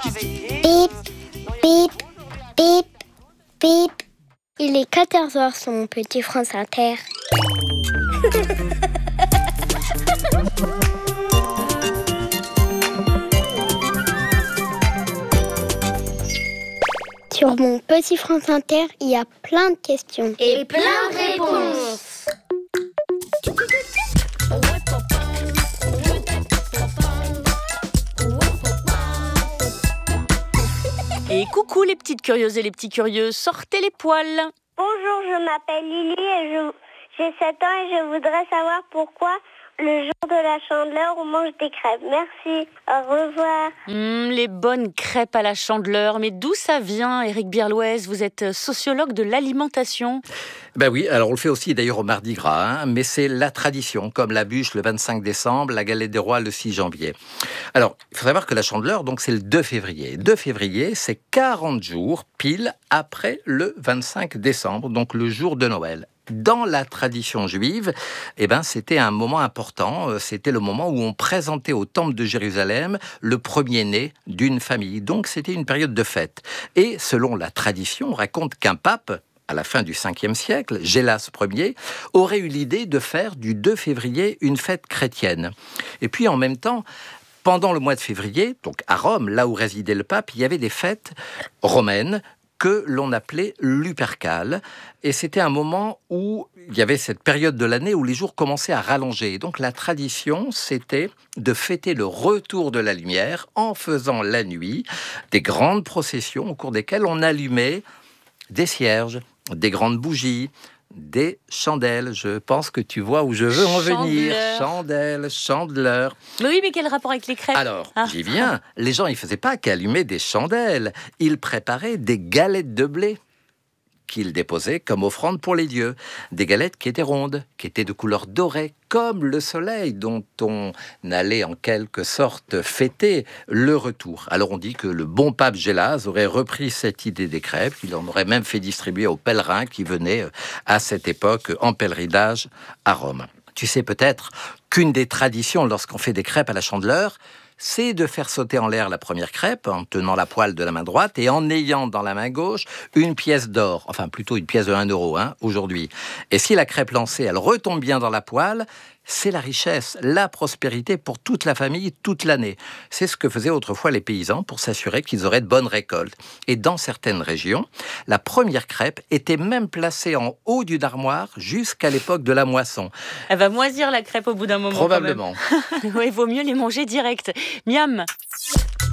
Bip, bip, bip, bip. Il est 14h sur mon petit France Inter. Sur mon petit France Inter, il y a plein de questions. Et plein de réponses. Et coucou les petites curieuses et les petits curieux, sortez les poils. Bonjour, je m'appelle Lily et j'ai 7 ans et je voudrais savoir pourquoi le jour de la Chandeleur on mange des crêpes. Merci, au revoir. Les bonnes crêpes à la Chandeleur, mais d'où ça vient, Éric Birlouez? Vous êtes sociologue de l'alimentation. Ben oui, alors on le fait aussi d'ailleurs au Mardi Gras, mais c'est la tradition, comme la bûche le 25 décembre, la galette des rois le 6 janvier. Alors, il faut savoir que la Chandeleur, donc, c'est le 2 février. 2 février, c'est 40 jours pile après le 25 décembre, donc le jour de Noël. Dans la tradition juive, c'était un moment important. C'était le moment où on présentait au temple de Jérusalem le premier-né d'une famille. Donc, c'était une période de fête. Et selon la tradition, on raconte qu'un pape, à la fin du 5e siècle, Gélas Ier, aurait eu l'idée de faire du 2 février une fête chrétienne. Et puis, en même temps, pendant le mois de février, donc à Rome, là où résidait le pape, il y avait des fêtes romaines que l'on appelait Lupercales. Et c'était un moment où il y avait cette période de l'année où les jours commençaient à rallonger. Et donc la tradition, c'était de fêter le retour de la lumière en faisant la nuit des grandes processions au cours desquelles on allumait des cierges, des grandes bougies, des chandelles. Je pense que tu vois où je veux en venir. Chandelles, chandeleurs. Mais oui, mais quel rapport avec les crêpes? Alors, j'y viens. Les gens, ils ne faisaient pas qu'allumer des chandelles. Ils préparaient des galettes de blé qu'ils déposaient comme offrande pour les dieux. Des galettes qui étaient rondes, qui étaient de couleur dorée, comme le soleil, dont on allait en quelque sorte fêter le retour. Alors on dit que le bon pape Gélas aurait repris cette idée des crêpes, qu'il en aurait même fait distribuer aux pèlerins qui venaient à cette époque en pèlerinage à Rome. Tu sais peut-être qu'une des traditions lorsqu'on fait des crêpes à la Chandeleur, c'est de faire sauter en l'air la première crêpe en tenant la poêle de la main droite et en ayant dans la main gauche une pièce d'or, enfin plutôt une pièce de 1 euro aujourd'hui. Et si la crêpe lancée, elle retombe bien dans la poêle, c'est la richesse, la prospérité pour toute la famille, toute l'année. C'est ce que faisaient autrefois les paysans pour s'assurer qu'ils auraient de bonnes récoltes. Et dans certaines régions, la première crêpe était même placée en haut d'une armoire jusqu'à l'époque de la moisson. Elle va moisir la crêpe au bout d'un moment. Probablement. Oui, il vaut mieux les manger direct. Miam.